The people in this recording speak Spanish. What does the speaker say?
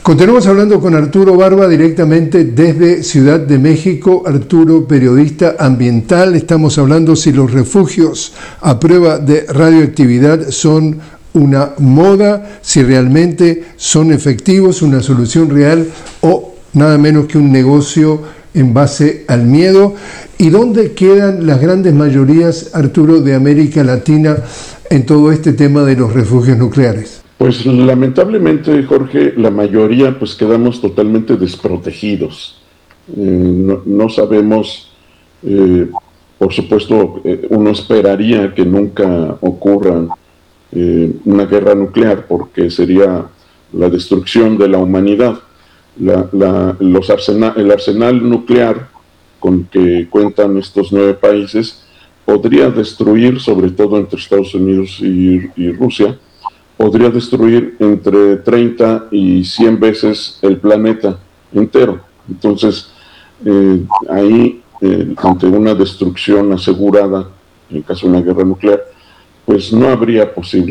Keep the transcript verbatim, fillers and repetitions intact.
Continuamos hablando con Arturo Barba directamente desde Ciudad de México. Arturo, periodista ambiental. Estamos hablando si los refugios a prueba de radioactividad son una moda, si realmente son efectivos, una solución real o nada menos que un negocio en base al miedo. ¿Y dónde quedan las grandes mayorías, Arturo, de América Latina en todo este tema de los refugios nucleares? Pues lamentablemente, Jorge, la mayoría pues quedamos totalmente desprotegidos. Eh, no, no sabemos, eh, por supuesto, eh, uno esperaría que nunca ocurra eh, una guerra nuclear porque sería la destrucción de la humanidad. La, la, los arsena, el arsenal nuclear con que cuentan estos nueve países podría destruir, sobre todo entre Estados Unidos y, y Rusia, podría destruir entre treinta y cien veces el planeta entero. Entonces, eh, ahí, eh, ante una destrucción asegurada, en caso de una guerra nuclear, pues no habría posibilidad